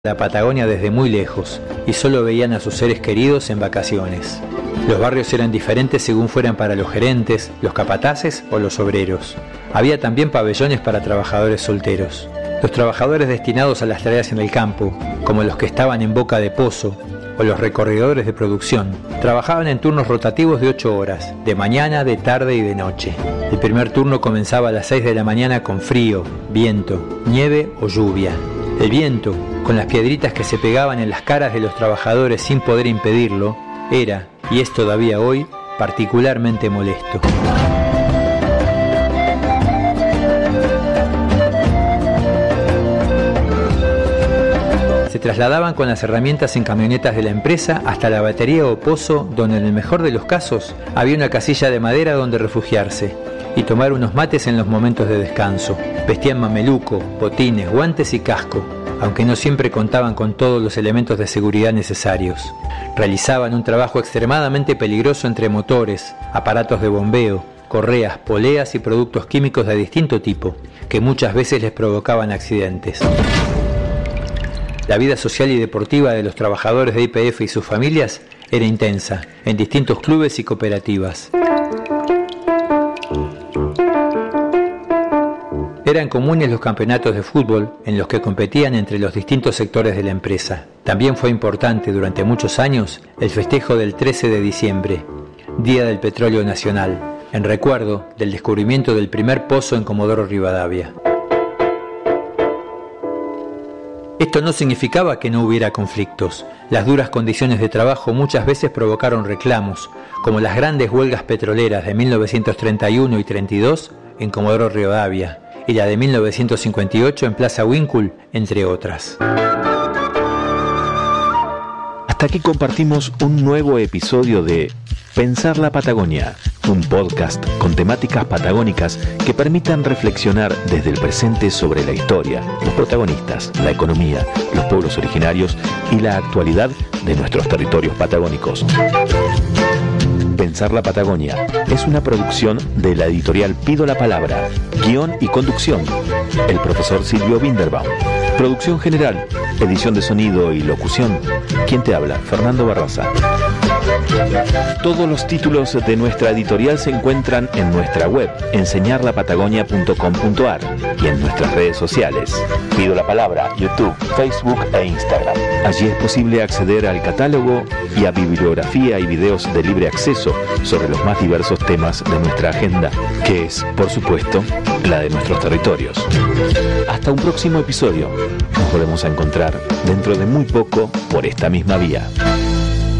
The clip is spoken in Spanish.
la Patagonia desde muy lejos y solo veían a sus seres queridos en vacaciones. Los barrios eran diferentes según fueran para los gerentes, los capataces o los obreros. Había también pabellones para trabajadores solteros. Los trabajadores destinados a las tareas en el campo, como los que estaban en boca de pozo o los recorredores de producción, trabajaban en turnos rotativos de 8 horas, de mañana, de tarde y de noche. El primer turno comenzaba a las 6 de la mañana con frío, viento, nieve o lluvia. El viento, con las piedritas que se pegaban en las caras de los trabajadores sin poder impedirlo, era, y es todavía hoy, particularmente molesto. Se trasladaban con las herramientas en camionetas de la empresa hasta la batería o pozo, donde en el mejor de los casos había una casilla de madera donde refugiarse y tomar unos mates en los momentos de descanso. Vestían mameluco, botines, guantes y casco, aunque no siempre contaban con todos los elementos de seguridad necesarios. Realizaban un trabajo extremadamente peligroso entre motores, aparatos de bombeo, correas, poleas y productos químicos de distinto tipo, que muchas veces les provocaban accidentes. La vida social y deportiva de los trabajadores de YPF y sus familias era intensa, en distintos clubes y cooperativas. Eran comunes los campeonatos de fútbol en los que competían entre los distintos sectores de la empresa. También fue importante durante muchos años el festejo del 13 de diciembre, Día del Petróleo Nacional, en recuerdo del descubrimiento del primer pozo en Comodoro Rivadavia. Esto no significaba que no hubiera conflictos. Las duras condiciones de trabajo muchas veces provocaron reclamos, como las grandes huelgas petroleras de 1931 y 32 en Comodoro Rivadavia, y la de 1958 en Plaza Winkle, entre otras. Hasta aquí compartimos un nuevo episodio de Pensar la Patagonia, un podcast con temáticas patagónicas que permitan reflexionar desde el presente sobre la historia, los protagonistas, la economía, los pueblos originarios y la actualidad de nuestros territorios patagónicos. Pensar la Patagonia es una producción de la editorial Pido la Palabra. Guión y conducción, el profesor Silvio Binderbaum. Producción general, edición de sonido y locución. ¿Quién te habla? Fernando Barraza. Todos los títulos de nuestra editorial se encuentran en nuestra web, enseñarlapatagonia.com.ar, y en nuestras redes sociales. Pido la Palabra, YouTube, Facebook e Instagram. Allí es posible acceder al catálogo y a bibliografía y videos de libre acceso sobre los más diversos temas de nuestra agenda, que es, por supuesto, la de nuestros territorios. Hasta un próximo episodio. Nos volvemos a encontrar dentro de muy poco por esta misma vía.